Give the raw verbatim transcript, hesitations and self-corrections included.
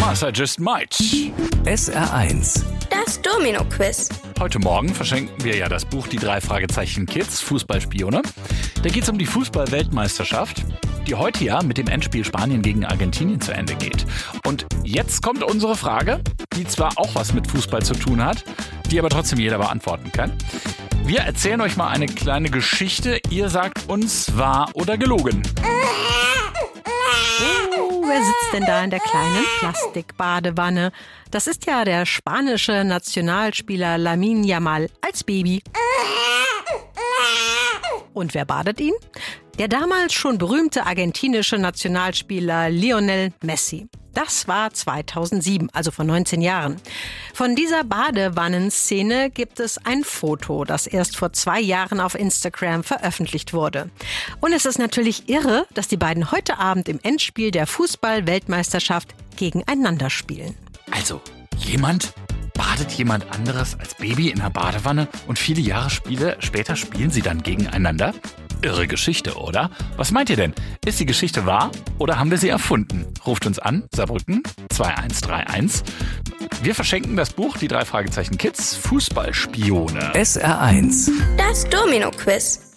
Mars, I just might. S R eins. Das Domino-Quiz. Heute Morgen verschenken wir ja das Buch Die drei Fragezeichen Kids, Fußballspione. Da geht es um die Fußball-Weltmeisterschaft, die heute ja mit dem Endspiel Spanien gegen Argentinien zu Ende geht. Und jetzt kommt unsere Frage, die zwar auch was mit Fußball zu tun hat, die aber trotzdem jeder beantworten kann. Wir erzählen euch mal eine kleine Geschichte. Ihr sagt uns, wahr oder gelogen. Oh, wer sitzt denn da in der kleinen Plastikbadewanne? Das ist ja der spanische Nationalspieler Lamine Yamal als Baby. Und wer badet ihn? Der damals schon berühmte argentinische Nationalspieler Lionel Messi. Das war zweitausendsieben, also vor neunzehn Jahren. Von dieser Badewannenszene gibt es ein Foto, das erst vor zwei Jahren auf Instagram veröffentlicht wurde. Und es ist natürlich irre, dass die beiden heute Abend im Endspiel der Fußball-Weltmeisterschaft gegeneinander spielen. Also, jemand badet jemand anderes als Baby in einer Badewanne und viele Jahre Spiele später spielen sie dann gegeneinander? Irre Geschichte, oder? Was meint ihr denn? Ist die Geschichte wahr oder haben wir sie erfunden? Ruft uns an, Saarbrücken zwei eins drei eins. Wir verschenken das Buch Die drei Fragezeichen Kids, Fußballspione. S R eins. Das Domino-Quiz.